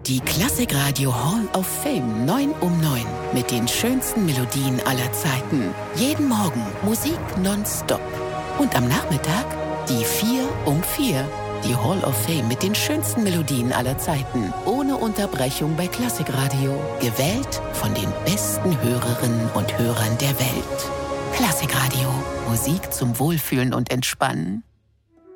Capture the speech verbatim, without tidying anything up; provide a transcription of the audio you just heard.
Die Klassikradio Hall of Fame neun um neun mit den schönsten Melodien aller Zeiten. Jeden Morgen Musik nonstop. Und am Nachmittag die vier um vier. Die Hall of Fame mit den schönsten Melodien aller Zeiten. Ohne Unterbrechung bei Klassikradio. Gewählt von den besten Hörerinnen und Hörern der Welt. Klassikradio. Musik zum Wohlfühlen und Entspannen.